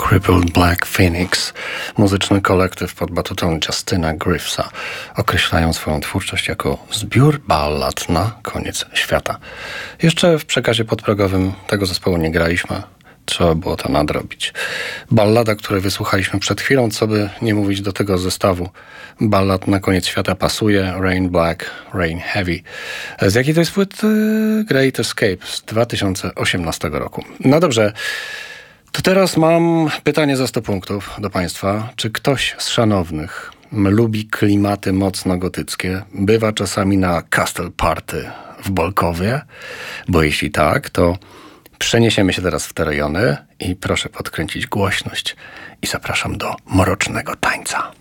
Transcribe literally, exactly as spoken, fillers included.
Crippled Black Phoenix, muzyczny kolektyw pod batutą Justyna Griffesa, określają swoją twórczość jako zbiór ballad na koniec świata. Jeszcze w przekazie podprogowym tego zespołu nie graliśmy. Trzeba było to nadrobić. Ballada, której wysłuchaliśmy przed chwilą, co by nie mówić do tego zestawu. Ballad na koniec świata pasuje. Rain Black, Rain Heavy. Z jakiej to jest płyty? Great Escape z dwa tysiące osiemnastego roku. No dobrze. To teraz mam pytanie za sto punktów do Państwa. Czy ktoś z szanownych lubi klimaty mocno gotyckie? Bywa czasami na Castle Party w Bolkowie? Bo jeśli tak, to przeniesiemy się teraz w te rejony i proszę podkręcić głośność i zapraszam do mrocznego tańca.